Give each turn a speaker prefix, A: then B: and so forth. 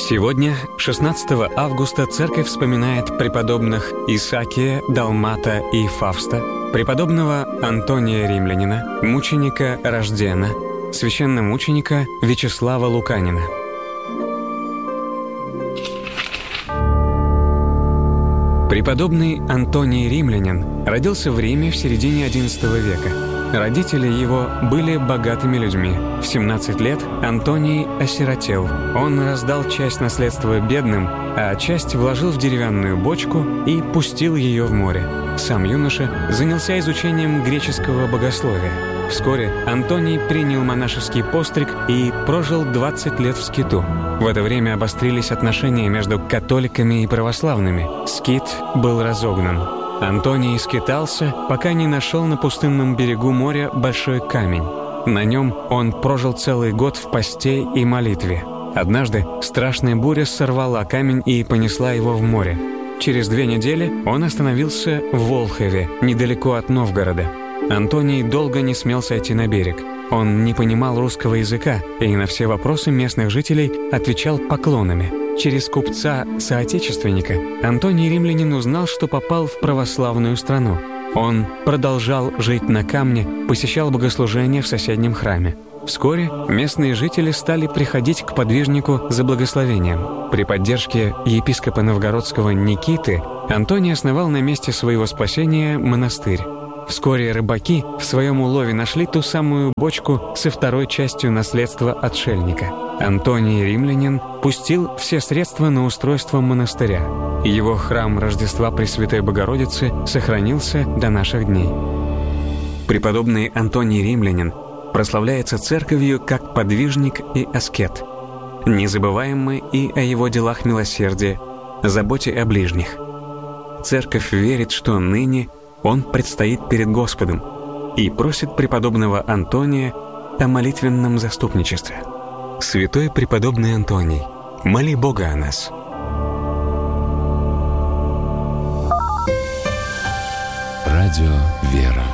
A: Сегодня, 16 августа, церковь вспоминает преподобных Исаакия, Далмата и Фавста, преподобного Антония Римлянина, мученика Рождена, священномученика Вячеслава Луканина. Преподобный Антоний Римлянин родился в Риме в середине XI века. Родители его были богатыми людьми. В 17 лет Антоний осиротел. Он раздал часть наследства бедным, а часть вложил в деревянную бочку и пустил ее в море. Сам юноша занялся изучением греческого богословия. Вскоре Антоний принял монашеский постриг и прожил 20 лет в скиту. В это время обострились отношения между католиками и православными. Скит был разогнан. Антоний скитался, пока не нашел на пустынном берегу моря большой камень. На нем он прожил целый год в посте и молитве. Однажды страшная буря сорвала камень и понесла его в море. Через 2 недели он остановился в Волхове, недалеко от Новгорода. Антоний долго не смел сойти на берег. Он не понимал русского языка и на все вопросы местных жителей отвечал поклонами. Через купца-соотечественника Антоний Римлянин узнал, что попал в православную страну. Он продолжал жить на камне, посещал богослужения в соседнем храме. Вскоре местные жители стали приходить к подвижнику за благословением. При поддержке епископа новгородского Никиты Антоний основал на месте своего спасения монастырь. Вскоре рыбаки в своем улове нашли ту самую бочку со 2-й частью наследства отшельника. Антоний Римлянин пустил все средства на устройство монастыря. Его храм Рождества Пресвятой Богородицы сохранился до наших дней. Преподобный Антоний Римлянин прославляется церковью как подвижник и аскет. Не забываем мы и о его делах милосердия, заботе о ближних. Церковь верит, что ныне он предстоит перед Господом и просит преподобного Антония о молитвенном заступничестве. Святой преподобный Антоний, моли Бога о нас.
B: Радио «Вера».